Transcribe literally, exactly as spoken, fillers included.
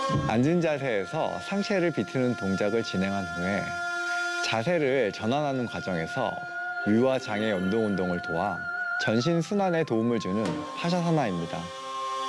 앉은 자세에서 상체를 비트는 동작을 진행한 후에 자세를 전환하는 과정에서 위와 장의 연동 운동을 도와 전신 순환에 도움을 주는 파샤사나입니다.